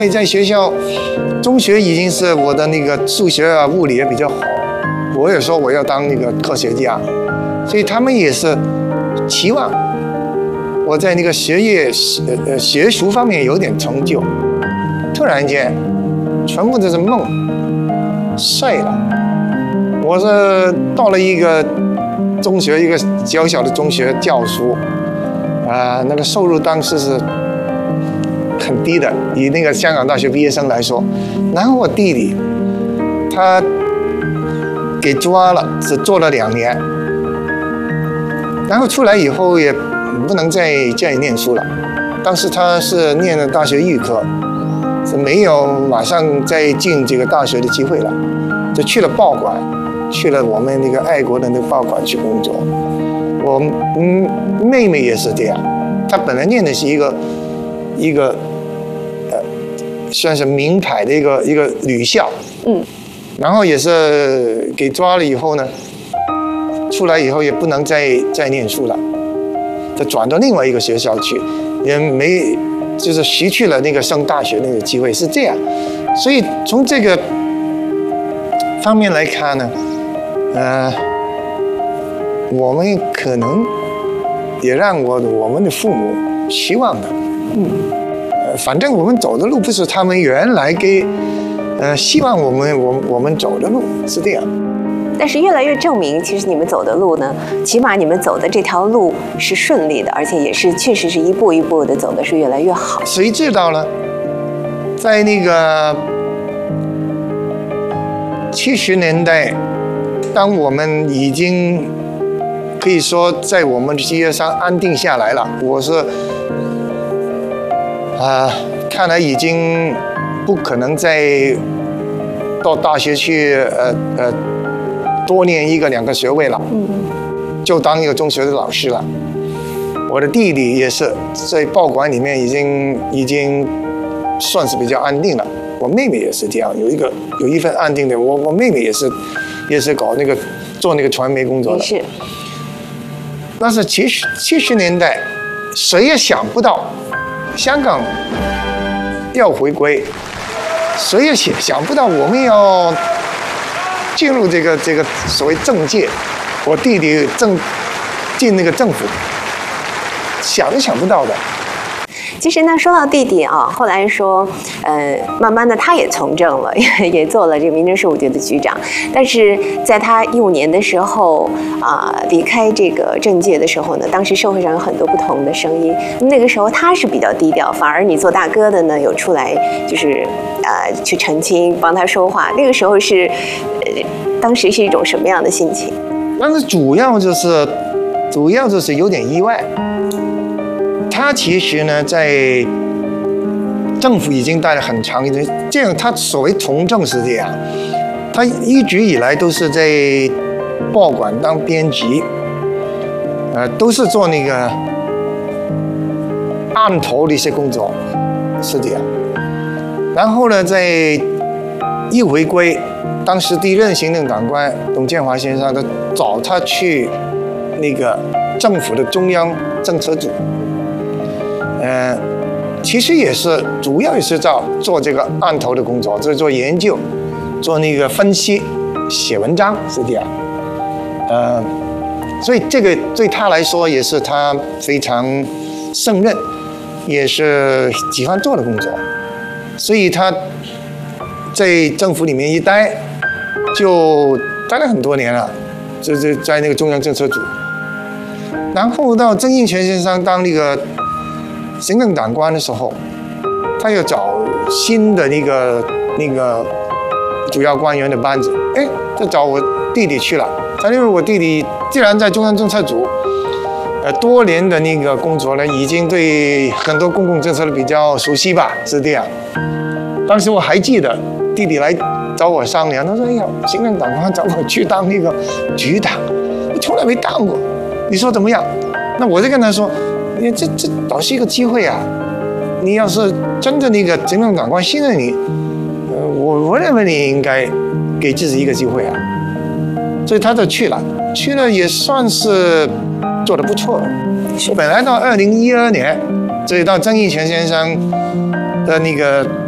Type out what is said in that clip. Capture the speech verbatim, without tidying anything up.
在学校，中学已经是我的那个数学啊、物理也比较好，我也说我要当那个科学家，所以他们也是期望我在那个学业、呃学术方面有点成就。突然间，全部都是梦碎了。我是到了一个中学，一个小小的中学教书，啊、呃，那个收入当时是很低的，以那个香港大学毕业生来说。然后我弟弟他给抓了，只做了两年，然后出来以后也不能再再念书了。当时他是念的大学预科，是没有马上再进这个大学的机会了，就去了报馆，去了我们那个爱国的那个报馆去工作。我嗯妹妹也是这样，她本来念的是一个一个呃算是名牌的一个一个女校，嗯，然后也是给抓了以后呢，出来以后也不能再再念书了，就转到另外一个学校去，也没就是失去了那个上大学那个机会，是这样。所以从这个方面来看呢，呃，我们可能也让我我们的父母希望的，嗯，呃，反正我们走的路不是他们原来给，呃，希望我们我我们走的路是这样。 但是越来越证明，其实你们走的路呢，起码你们走的这条路是顺利的，而且也是确实是一步一步的走的是越来越好。 谁知道呢？在那个七十年代，当我们已经可以说在我们的事业上安定下来了，我是啊、呃，看来已经不可能再到大学去呃呃。多念一个两个学位了，就当一个中学的老师了。我的弟弟也是在报馆里面已经已经算是比较安定了。我妹妹也是这样，有一个有一份安定的。我我妹妹也是也是搞那个做那个传媒工作的。 是。 但是七十七十年代，谁也想不到香港要回归，谁也想想不到我们要进入这个这个所谓政界，我弟弟正进那个政府，想都想不到的。 其实呢，说到弟弟啊，后来说，呃，慢慢的他也从政了，也也做了这个民政事务局的局长。但是在他一五年的时候啊、呃，离开这个政界的时候呢，当时社会上有很多不同的声音。那个时候他是比较低调，反而你做大哥的呢，有出来就是呃去澄清，帮他说话。那个时候是，呃，当时是一种什么样的心情？ 但是主要就是，主要就是有点意外。他其实呢，在政府已经待了很长一段，这样他所谓从政是这样，他一直以来都是在报馆当编辑，呃，都是做那个案头的一些工作，是这样。然后呢，在一回归，当时第一任行政长官董建华先生，他找他去那个政府的中央政策组。呃，其实也是主要也是做做这个案头的工作，就是做研究，做那个分析，写文章是这样。呃，所以这个对他来说也是他非常胜任，也是喜欢做的工作，所以他在政府里面一待，就待了很多年了，就是在那个中央政策组，然后到曾荫权先生当那个行政长官的时候，他又找新的那个那个主要官员的班子，哎，就找我弟弟去了。他因为我弟弟既然在中央政策组，呃，多年的那个工作呢，已经对很多公共政策比较熟悉吧，是这样。当时我还记得弟弟来找我商量，他说：“哎呀，行政长官找我去当那个局长，我从来没当过，你说怎么样？”那我就跟他说。你这这倒是一个机会啊！你要是真的那个行政长官信任你，呃，我我认为你应该给自己一个机会啊。所以他就去了，去了也算是做得不错。本来到二零一二年，这到曾荫权先生的那个